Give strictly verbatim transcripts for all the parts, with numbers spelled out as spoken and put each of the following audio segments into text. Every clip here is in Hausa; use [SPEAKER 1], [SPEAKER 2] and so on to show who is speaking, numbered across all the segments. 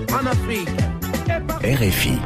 [SPEAKER 1] en Afrique.
[SPEAKER 2] R F I.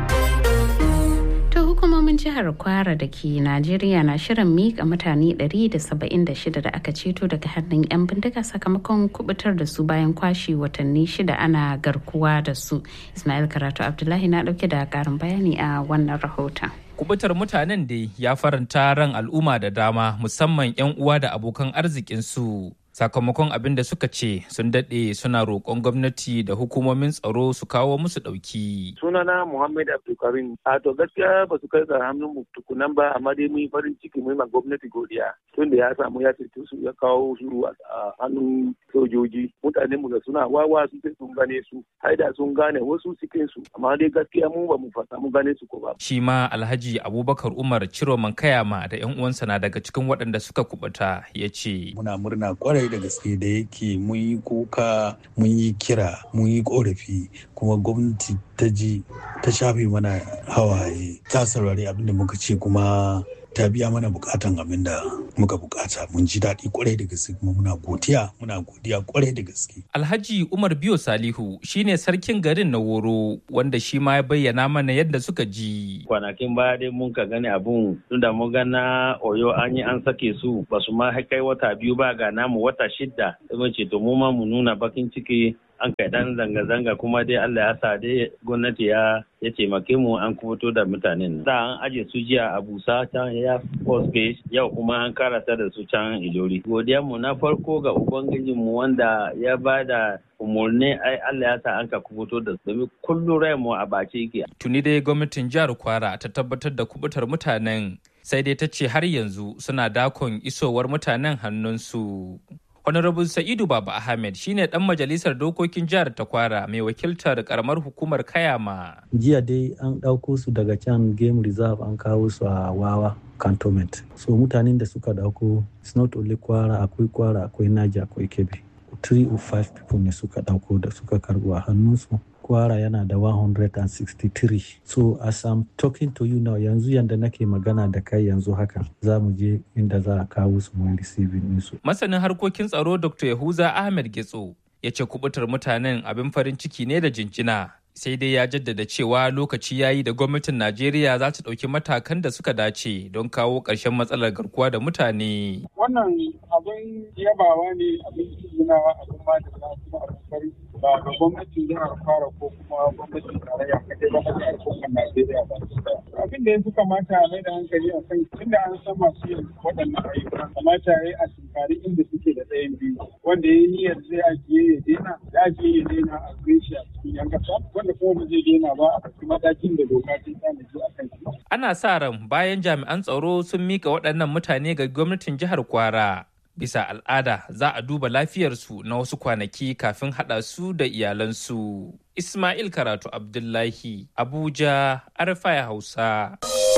[SPEAKER 3] Ta hukumomin jihar Kwara da ke Najeriya na shirin miƙa mutane ɗari da saba'in da shida da aka ceto daga hannun 'yan bindiga sakamakon kubutar da su bayan kwashe watanni shida ana garkuwa da su. Ismail Karatu Abdullahi na ɗauke da ƙarin bayani a wannan rahoton.
[SPEAKER 4] Kubutar mutanen dai ya faranta ran al'umma da dama, musamman 'yan uwa da abokan arzikinsu. Sakamakon abin da suka ce sun daɗe suna roƙon gwamnati da hukumomin tsaro su kawo musu ɗauki.
[SPEAKER 5] Sunana Muhammad Abdulkarim. A to gaskiya ba su kai ga hannun mu tukunan ba, amma dai mun farin ciki mun ma gwamnati godiya. Tun da ya samu ya ceto su ya kawo su a hannun sojoji. Mutanen mu da suna wawa su sai sun gane su. Haida sun gane wasu cikin su, amma dai gaskiya mu ba mu fata mu gane su ko ba.
[SPEAKER 4] Shi ma Alhaji Abubakar Umar Ciroman Kayama da 'yan uwansa na daga cikin waɗanda suka kubuta, ya ce.
[SPEAKER 6] Muna murna kwarai da gaske da yake mun yi kuka, mun yi kira, mun yi korafi, kuma gwamnati ta ji ta shafe mana hawaye, ta saurari abin da muka ce kuma ta biya mana bukatan abin da muka bukata. Mun ji daɗi kwarai da gaske kuma muna godiya muna godiya kwarai da gaske.
[SPEAKER 4] Alhaji Umar Biyo Salihu shine sarkin garin na Woro, wanda shi ma ya bayyana mana yadda suka ji.
[SPEAKER 7] Kwanakin baya dai mun ka gani abun tunda mun ga na Oyo an yi an sake su ba su ma kai wata biyu ba, ga namu wata shidda. Mun ce to mu ma mu nuna bakin ciki, an kai dan zanga-zanga kuma dai Allah ya sa dai gwamnati ya ya taimake mu an kubuto da mutanen. Da an aje su jiya a Busa can ya Force Base, yau kuma an karata da su can Ilori. Godiya mu na farko ga ubangijin mu wanda ya bada umarni, ai Allah ya sa an ka kubuto da su, domin kullum rai mu a bace yake.
[SPEAKER 4] Tuni dai gwamnatin jihar Kwara ta tabbatar da kubutar mutanen, sai dai ta ce har yanzu suna dakon isowar mutanen hannunsu. Honorable Sa'idu Baba Ahmed shine dan majalisar dokokin jihar ta Kwara mai wakiltar karamar hukumar Kayama.
[SPEAKER 8] Jiya dai an ɗauko su daga can game reserve an kawo su a Wawa cantonment. So mutanen da suka ɗauko, it's not only Kwara, akwai Kwara, akwai Naja, akwai Kebbi. three or five people ne suka ɗauko da suka karɓo a hannunsu. Kwara yana da one hundred sixty-three. So as I'm talking to you now, yanzu yanda nake magana da kai yanzu haka, za mu je inda za a kawo su mu receiving su.
[SPEAKER 4] Masanin harkokin tsaro Doctor Yahuza Ahmed Getso ya ce kubutar mutanen abin farin ciki ne da jinjina. Sai dai ya jaddada cewa lokaci yayi da gwamnatin Najeriya za ta ɗauki matakan da suka dace don kawo ƙarshen matsalar garkuwa da mutane.
[SPEAKER 9] Wannan abin yabawa ne, abin tunawa, abin ma da kuma abin farin ba ga gwamnatin jihar Kwara ko kuma gwamnatin tarayya kadai ba, da al'ummar Najeriya ba. Abin da ya fi kamata a mai da hankali a kan tunda an san masu yin waɗannan ayyuka, kamata ya yi a tunkari inda suke da ɗayan biyu, wanda ya yi niyyar zai ajiye ya daina, ya ajiye ya daina a shi a cikin yan ƙasa, wanda kuma ba zai daina ba a cikin matakin da doka ta tanaji a kan shi.
[SPEAKER 4] Ana sa ran bayan jami'an tsaro sun mika waɗannan mutane ga gwamnatin jihar Kwara. Bisa al'ada za a duba lafiyarsu na wasu kwanaki kafin haɗa su da iyalansu. Ismail Karatu Abdullahi, Abuja, R F I Hausa.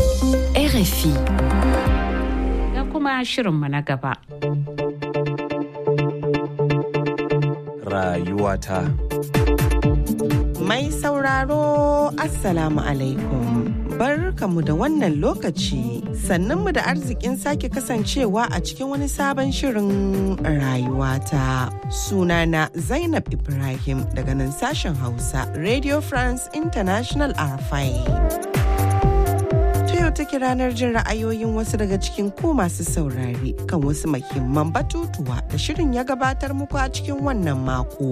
[SPEAKER 3] R F I. Ya kuma shirinmu na gaba.
[SPEAKER 2] Rayuwata.
[SPEAKER 10] Mai sauraro, Assalamu alaikum. Barkamu da wannan lokaci, sannanmu da arzikin sake kasancewa a cikin wani sabon shirin rayuwata. Sunana Zainab Ibrahim daga nan sashen Hausa, Radio France International R F I. Yau take ranar jin ra'ayoyin wasu daga cikin ku masu saurari kan wasu muhimman batutuwa da shirin ya gabatar muku a cikin wannan mako.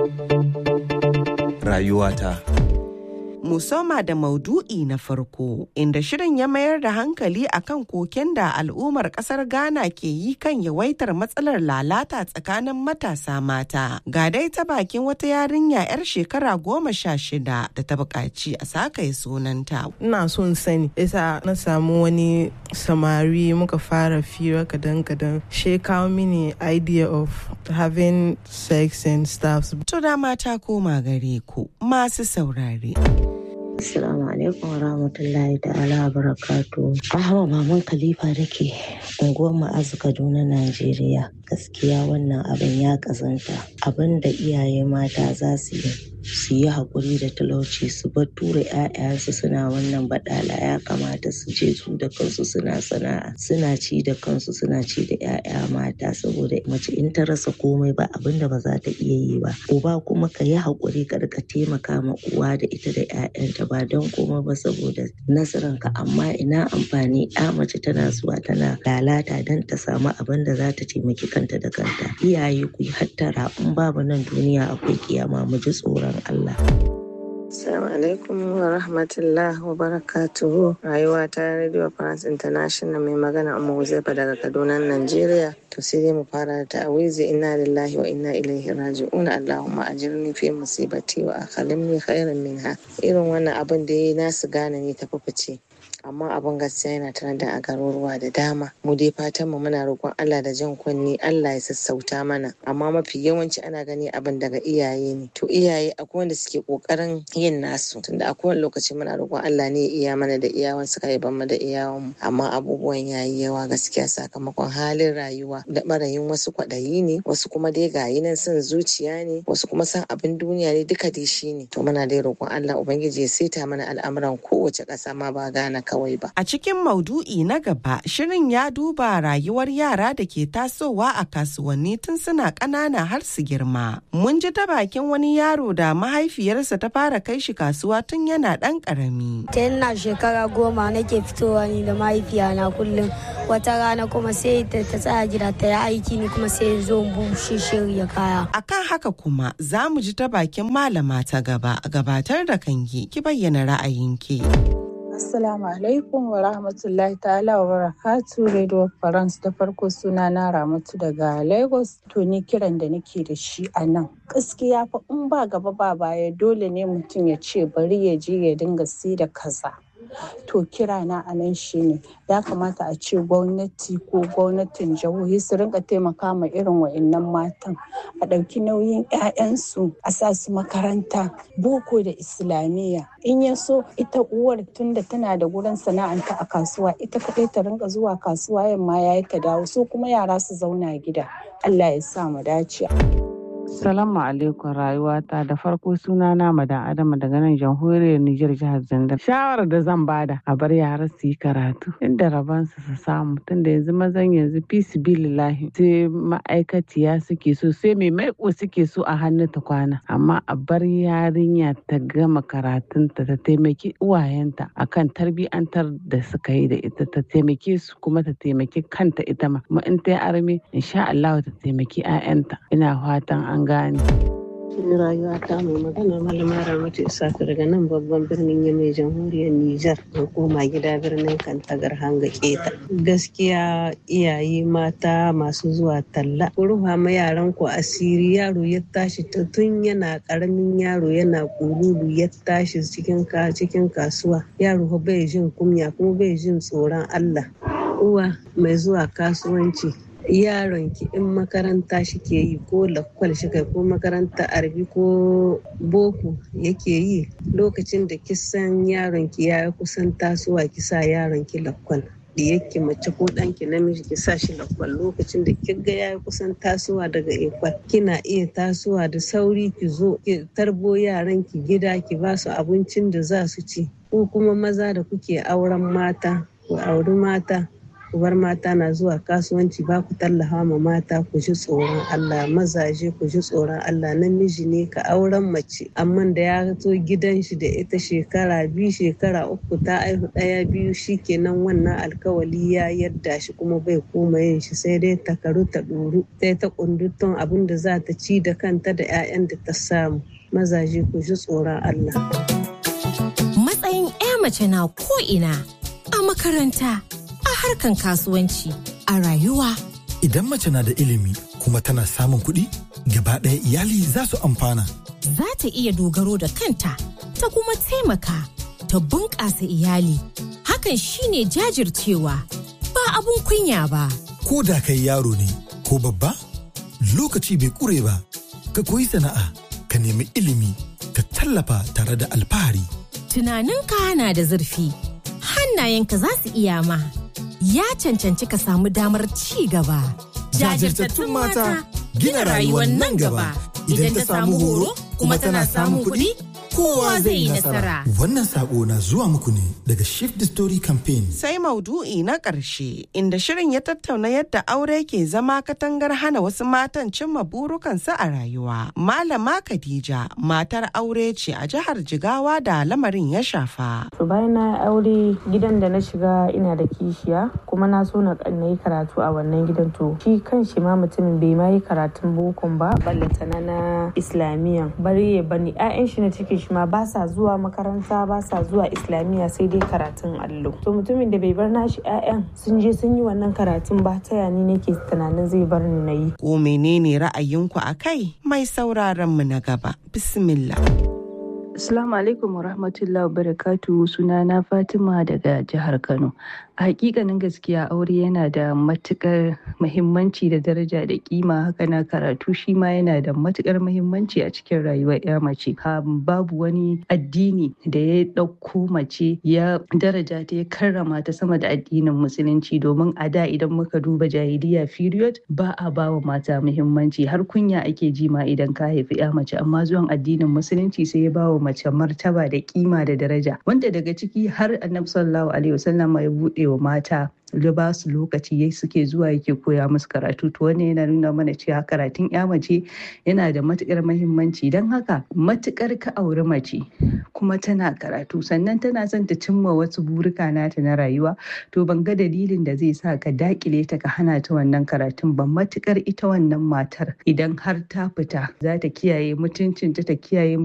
[SPEAKER 2] Rayuwata.
[SPEAKER 10] Musoma da maudu'i na farko, inda shirin ya mayar da hankali akan koken da al'ummar kasar Ghana ke yi kan yawaitar matsalar lalata tsakanin matasa mata. Ga dai ta bakin wata yarinya 'yar shekara goma sha shida da ta buƙaci a sakaye sunanta.
[SPEAKER 11] Ina son sani, isa na samu wani samari muka fara fira kadan-kadan. She kawo mini idea of having sex and stuff.
[SPEAKER 10] To da mata koma gare ku masu saurare.
[SPEAKER 12] Assalamu alaikum wa rahmatullahi ta'ala wa barakatuhu. Ahma Maman Khalifa da ke unguwar Ma'azu Kaduna, Najeriya. Gaskiya wannan abin ya kazanta. Abin da iyaye mata za su yi su yi haƙuri da talauci su bar tura 'ya'yansu suna wannan baɗala. Ya kamata su je su da kansu suna sana'a suna ci da kansu suna ci da 'ya'ya mata, saboda mace in ta rasa komai ba abin da ba za ta iya yi ba. Uba kuma ka yi haƙuri ka rika taimaka ma uwa da ita da 'ya'yanta ba don komai ba saboda nasaranka, amma ina amfani ya mace tana zuwa tana lalata don ta samu abin da za ta taimaki kanta da kanta. Iyaye ku yi hattara, in babu nan duniya akwai kiyama, mu ji tsoron Allah.
[SPEAKER 1] Assalamu alaikum wa rahmatullah wa barakatuhu. Rayuwa ta Radio France International, mai magana Ummu Huzaifa daga Kaduna, Najeriya. To sai dai mu fara da ta'awizi, inna lillahi wa inna ilaihi raji'un. Allahumma ajirni fi musibati wa akhlifni khairan minha. Irin wannan abin da yayi nasu gane ne ta fice. Amma abin gaskiya yana tare da a garuruwa da dama. Mu dai fatan mu muna roƙon Allah da jan kunni, Allah ya sassauta mana. Amma mafi yawanci ana gani abin daga iyaye ne. To iyaye akwai wanda suke kokarin yin nasu. Tunda akwai wani lokaci muna roƙon Allah ne ya iya mana da iyawan suka yi mu da iyawan mu. Amma abubuwan yayi yawa gaskiya sakamakon halin rayuwa da barayin wasu kwaɗayi ne, wasu kuma dai gayi nan son zuciya ne, wasu kuma san abin duniya ne, duka dai shi ne. To muna dai roƙon Allah Ubangiji ya saita mana al'amuran kowace ƙasa ma ba Ghana kawai ba.
[SPEAKER 10] A cikin maudu'i na gaba, shirin ya duba rayuwar yara da ke tasowa a kasuwanni tun suna ƙanana har su girma. Mun ji ta bakin wani yaro da mahaifiyarsa ta fara kai shi kasuwa tun yana ɗan ƙarami.
[SPEAKER 13] Ta ina shekara goma nake fitowa ni da mahaifiyana kullum. Wata rana kuma sai ta tsaya gida ta yi aiki ni kuma sai zo bushe shirya kaya.
[SPEAKER 10] Akan haka kuma za mu ji ta bakin malama ta gaba, gabatar da kanki ki bayyana ra'ayinki.
[SPEAKER 14] Assalamu alaikum wa rahmatullahi ta'ala wa barakatu. Radio France, da farko suna na Ramatu daga Lagos. To ni kiran da nake da shi a nan, gaskiya fa in ba gaba ba baya dole ne mutum ya ce bari ya je ya dinga sai da kaza. To kira na a nan shine ya kamata a ce gwamnati ko gwamnatin jihohi su rinka taimaka ma irin wa'annan matan, a ɗauki nauyin 'ya'yansu a sa su makaranta boko da islamiyya. In ya so ita uwar tunda tana da gurin sana'anta a kasuwa, ita kaɗai ta rinka zuwa kasuwa yamma yayi ta dawo, so kuma yara su zauna gida. Allah ya sa mu dace.
[SPEAKER 15] Salamu alaikum rayuwata, da farko suna na Madan Adama daga nan jamhuriyar Nijar jihar Zandar. Shawarar da zan bada a bar yara su yi karatu inda rabansu su samu, tunda yanzu mazan yanzu fi sibilillahi sai ma'aikaciya suke so, sai mai maiko suke so a hannu ta kwana. Amma a bar yarinya ta gama karatunta, ta taimaki uwayenta akan tarbiyantar da suka yi da ita, ta taimake su kuma ta taimaki kanta ita ma. Kuma in ta yi arme insha Allah ta taimaki 'ya'yanta. Ina fatan an gane.
[SPEAKER 16] Rayuwa ta mai magana malama Ramatu Isaka daga nan babban birnin Yamai jamhuriyar Nijar, an koma gida birnin Kantagar hanga keta. Gaskiya iyaye mata masu zuwa talla, ku rufa ma yaran ku asiri. Yaro ya tashi tun yana karamin yaro yana kululu ya tashi cikin cikin kasuwa, yaro bai jin kunya kuma bai jin tsoron Allah. Uwa mai zuwa kasuwanci, yaron ki in makaranta shi ke yi ko lakwal shi kai ko makaranta arabi ko boko yake yi, lokacin da kisan yaron ki ya kusan tasowa ki sa yaron ki lakwal. Diyakki mace ko ɗanki namiji ki sa shi lakwal. Lokacin da kiga ya kusan tasowa daga ekwal, kina iya tasowa da sauri ki zo ki tarbo yaran ki gida, ki ba su abincin da za su ci. Ko kuma maza da kuke auren mata, ku auri mata, ku bar mata na zuwa kasuwanci, ba ku tallafa ma mata. Ku ji tsoron Allah, mazaje ku ji tsoron Allah. Namiji ne ka auren mace, amma da ya zo gidan shi da ita shekara biyu shekara uku ta aihu ɗaya biyu, shikenan wannan alkawali ya yadda shi kuma bai koma yin shi, sai dai ta karu ta ɗoru, sai ta kundutun abin da za ta ci da kanta da 'ya'yan da ta samu. Mazaje ku ji tsoron Allah.
[SPEAKER 17] Matsayin 'ya mace na ko ina, a makaranta, a harkan kasuwanci, a rayuwa.
[SPEAKER 18] Idan mace na da ilimi kuma tana samun kuɗi, gaba ɗaya iyali za su amfana.
[SPEAKER 17] Za ta iya dogaro da kanta, ta kuma taimaka, ta bunƙasa iyali. Hakan shine jajircewa, ba abun kunya ba.
[SPEAKER 18] Ko da kai yaro ne ko babba, lokaci bai ƙure ba. Ka koyi sana'a, ka nemi ilimi, ka tallafa tare da alfahari.
[SPEAKER 17] Tunaninka na da zurfi, hannayenka za su iya ma. Ya cancanci ka samu damar ci gaba.
[SPEAKER 18] Jajirtattun mata gina rayuwar nan gaba. Idan ta samu horo
[SPEAKER 17] kuma tana samun kuɗi, kowa zai yi nasara.
[SPEAKER 18] Wannan sako na zuwa muku ne daga Shift the Story Campaign.
[SPEAKER 10] Sai maudu'i na ƙarshe inda shirin ya tattauna yadda aure ke zama katangar hana wasu matan cimma burukansu a rayuwa. Malama Khadija matar aure ce a jihar Jigawa da lamarin ya shafa.
[SPEAKER 19] To bayan na aure gidan da na shiga ina da kishiya kuma na so na yi karatu a wannan gidan to shi kan shi ma mutumin bai ma yi karatun bokon ba ballantana na islamiyya bari ya bani ƴaƴan shi na cikin shi ma ba sa zuwa makaranta ba sa zuwa islamiyya sai dai karatun allo to mutumin da bai bar nashi ƴaƴan sun je sun yi wannan karatun ba ta yani nake tunanin zai bar ni na yi.
[SPEAKER 10] Ko menene ra'ayinku a kai mai sauraron mu na gaba bismillah.
[SPEAKER 20] Assalamu alaikum wa rahmatullahi wa barakatuhu, sunana Fatima daga jihar Kano. A hakikanin gaskiya aure yana da matukar muhimmanci da daraja da kima, haka na karatu shi ma yana da matukar muhimmanci a cikin rayuwar ya mace. Babu wani addini da ya ɗauko mace ya daraja ta ya karrama ta sama da addinin musulunci, domin a da idan muka duba jahiliya period ba a bawa mata muhimmanci, har kunya ake ji ma idan ka haifi ya mace, amma zuwan addinin musulunci sai ya bawa mace martaba da kima da daraja, wanda daga ciki har annabi sallallahu alaihi wasallam ya bude wa mata da ba su lokaci yayi suke zuwa yake koya musu karatu. To wannan yana nuna mana cewa karatun ya mace yana da matukar muhimmanci. Don haka matukar ka auri mace kuma tana karatu sannan tana son ta cimma wasu burika nata na rayuwa, to ban ga dalilin da zai sa ka dakile ta ka hana ta wannan karatun ba. Matukar ita wannan matar idan har ta fita za ta kiyaye mutuncinta ta kiyaye